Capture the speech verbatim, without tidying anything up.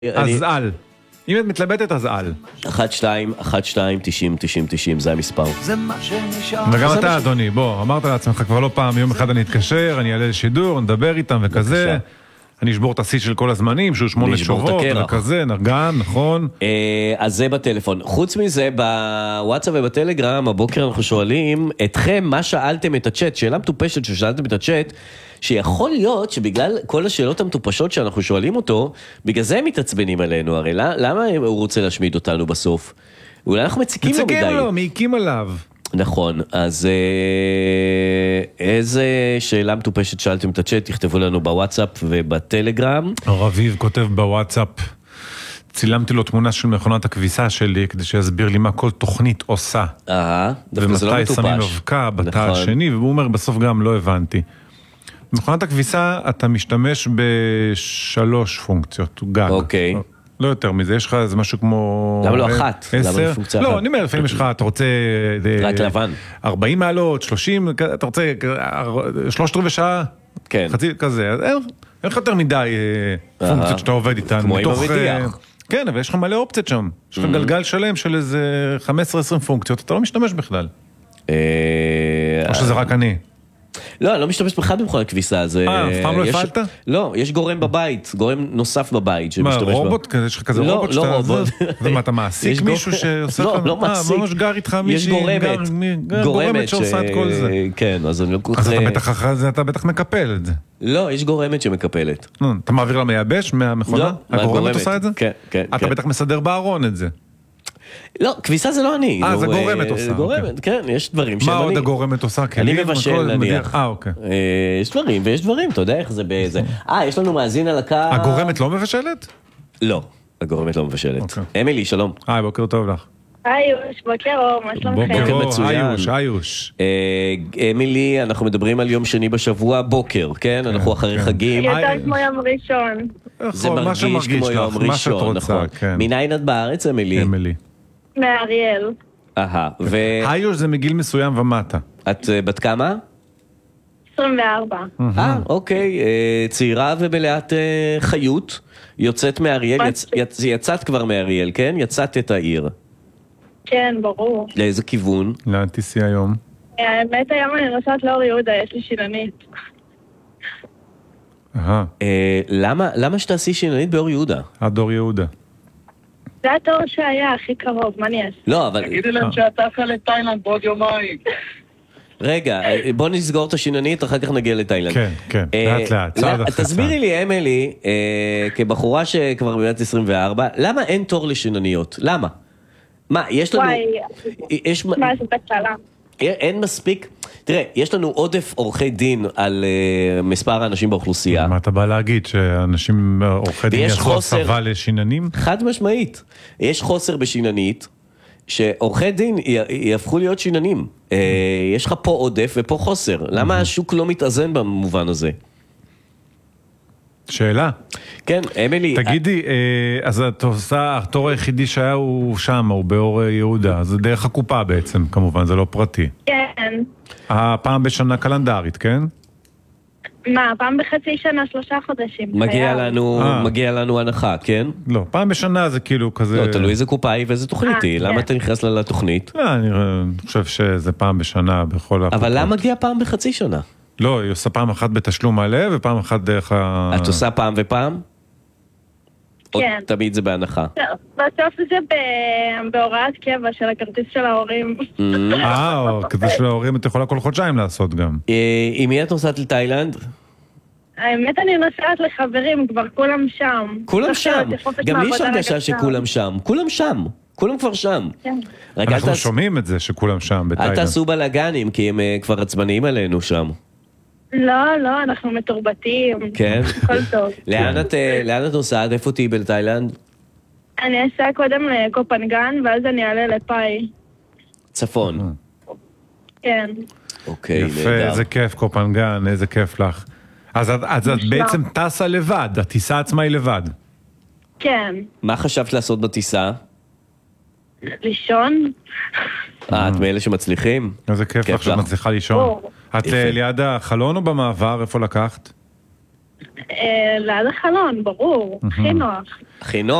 אז על. אם את מתלבטת, אז על. אחת, שתיים, אחת, שתיים, תשעים, תשעים, תשעים, זה המספר. וגם אתה, אדוני, בוא, אמרת לעצמך כבר לא פעם, יום אחד אני אתקשר, אני אעלה לשידור, נדבר איתם וכזה. אני אשבור את השיא של כל הזמנים, שהוא שמונה תשובות, וכזה, נרגן, נכון? אז זה בטלפון. חוץ מזה, בוואטסאפ ובטלגרם, הבוקר אנחנו שואלים אתכם מה שאלתם את הצ'אט, שאלה מטופשת ששאלתם את הצ'אט, שיכול להיות שבגלל כל השאלות המטופשות שאנחנו שואלים אותו, בגלל זה הם מתעצבנים עלינו, הרי למה הוא רוצה להשמיד אותנו בסוף? אולי אנחנו מציקים לו מדי. מציקים לו, מעיקים עליו. נכון, אז איזה שאלה מטופשת שאלתם את הצ'אט, תכתבו לנו בוואטסאפ ובטלגרם. רביב כותב בוואטסאפ, צילמתי לו תמונה של מכונת הכביסה שלי, כדי שיסביר לי מה כל תוכנית עושה. אה, דווקא זה לא מטופש. ומתי שמים אבקה בתא השני, והוא אומר בסוף גם לא הבנתי. במכונת הכביסה אתה משתמש בשלוש פונקציות, גג. אוקיי. לא יותר מזה, יש לך איזה משהו כמו... למה לא אחת? למה לא פונקציה אחת? לא, אני אומר, לפעמים יש לך, אתה רוצה... רק לבן. ארבעים מעלות, שלושים, אתה רוצה שלושת רבעי שעה? כן. חצי כזה, אז אין לך יותר מדי פונקציות שאתה עובד איתן. כמו עם המדיח. כן, אבל יש לך מלא אופציות שם. יש לך גלגל שלם של איזה חמש עשרה עשרים פונקציות, אתה לא משתמש בכלל. או שזה רק אני. לא, אני לא משתמש בכלל במכונת כביסה. אה, אף פעם לא הפעלת? לא, יש גורם בבית, גורם נוסף בבית. מה, רובוט? יש לך כזה רובוט? לא, לא רובוט. ומה, אתה מעסיק מישהו שעושה לך? לא, לא מעסיק. ממש גר איתך מישהי, גורמת שעושה את כל זה. כן, אז אני לא כל כך... אז אתה בטח מקפל את זה. לא, יש גורמת שמקפלת. אתה מעביר לה מייבש מהמכונה? הגורמת עושה את זה? כן, כן. אתה בטח מסדר בארון את זה. לא, כביסה זה לא אני. אה, זה גורמת עושה. גורמת, כן, יש דברים שאני... מה עוד הגורמת עושה? אני מבשל, נניח. אה, אוקיי. יש דברים ויש דברים, אתה יודע איך זה באיזה... אה, יש לנו מאזין על הקו... הגורמת לא מבשלת? לא, הגורמת לא מבשלת. אמילי, שלום. היי, בוקר טוב לך. היוש, בוקר אור, מה שלומכם? בוקר מצוין. היוש, היוש. אמילי, אנחנו מדברים על יום שני בשבוע, בוקר, כן? אנחנו אחרי חגים. יותר כמו יום ראשון. זה מרגיש כמו יום ראשון, נכון. מניין את בארץ, אמילי? אמילי. מאריאל. אהה, ו... היוש זה מגיל מסוים ומטה. את בת כמה? עשרים וארבע. אה, אוקיי. צעירה ומלאת חיות. יוצאת מאריאל, יצאת כבר מאריאל, כן? יצאת את העיר. כן, ברור. לאיזה כיוון? לאן תיסעי היום? האמת היום אני נוסעת לאור יהודה, יש לי שיננית. אהה. למה שתעשי שיננית באור יהודה? עד אור יהודה. זה התור שהיה הכי קרוב, מה אני אעשה? לא, אבל... תגידי להם שאתה אחלה לתאילנד בעוד יומיים. רגע, בוא נסגור את השיננית, אחר כך נגיע לתאילנד. כן, כן, לאט לאט, צעד אחרי צעד. תסבירי לי, אמילי, כבחורה שכבר בבת עשרים וארבע, למה אין תור לשינניות? למה? מה, יש לנו... וואי, מה זה בקלה? אין מספיק... תראה, יש לנו עודף עורכי דין על uh, מספר האנשים באוכלוסייה. מה אתה בא להגיד? שאנשים עורכי דין יעשו הסבה לשיננים? חד משמעית. יש חוסר בשיננית, שעורכי דין יהפכו להיות שיננים. Uh, יש לך פה עודף ופה חוסר. למה השוק לא מתאזן במובן הזה? שאלה. כן, אמילי... תגידי, אז את עושה, התור היחידי שהיה הוא שם, הוא באור יהודה, זה דרך הקופה בעצם, כמובן, זה לא פרטי. כן. הפעם בשנה קלנדרית, כן? מה, פעם בחצי שנה, שלושה חודשים. מגיע לנו, מגיע לנו הנחה, כן? לא, פעם בשנה זה כאילו כזה... לא, תלוי איזה קופה היא ואיזה תוכנית היא. למה אתה נכנס לה לתוכנית? לא, אני חושב שזה פעם בשנה בכל הקופות. אבל למה מגיע פעם בחצי שנה? לא, היא עושה פעם אחת בתשלום מלא, ופעם אחת דרך ה... את עושה פעם ופעם? כן. או תמיד זה בהנחה? בסוף זה בהוראת קבע של הכרטיס של ההורים. אה, הכרטיס של ההורים את יכולה כל חודשיים לעשות גם. עם מי את נוסעת לתאילנד? האמת אני נוסעת לחברים, כבר כולם שם. כולם שם? גם לי יש הרגשה שכולם שם. כולם שם. כולם כבר שם. אנחנו שומעים את זה שכולם שם בתאילנד. אל תעשו בלגנים, כי הם כבר עצבניים עלינו שם. לא, לא, אנחנו מתורבתים. כן? הכל טוב. לאן את נוסעת? איפה תהיי בתאילנד? אני אסע קודם לקופנגן, ואז אני אעלה לפאי. צפון. כן. אוקיי, נהדר. יפה, איזה כיף קופנגן, איזה כיף לך. אז את בעצם טסה לבד, הטיסה עצמה היא לבד. כן. מה חשבת לעשות בטיסה? לישון. אה, את מאלה שמצליחים? איזה כיף לך שאת מצליחה לישון. את ליד החלון או במעבר? איפה לקחת? ליד החלון, ברור, הכי נוח. הכי נוח.